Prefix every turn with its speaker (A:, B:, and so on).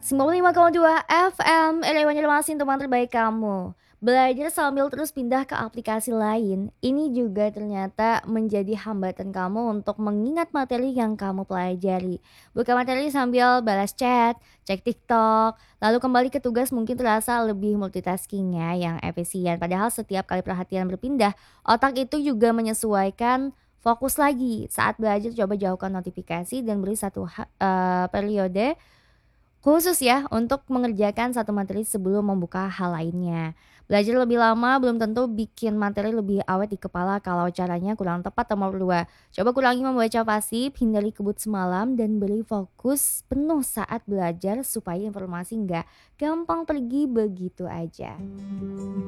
A: 95,2 FM, Elewanya Masin teman terbaik kamu. Belajar sambil terus pindah ke aplikasi lain, ini juga ternyata menjadi hambatan kamu untuk mengingat materi yang kamu pelajari. Buka materi sambil balas chat, cek TikTok, lalu kembali ke tugas mungkin terasa lebih multitasking ya, yang efisien. Padahal setiap kali perhatian berpindah, otak itu juga menyesuaikan fokus lagi. Saat belajar coba jauhkan notifikasi dan beri satu periode khusus ya untuk mengerjakan satu materi sebelum membuka hal lainnya. Belajar lebih lama belum tentu bikin materi lebih awet di kepala kalau caranya kurang tepat. Nomor 2, coba kurangi membaca pasif, hindari kebut semalam dan beri fokus penuh saat belajar supaya informasi nggak gampang pergi begitu aja.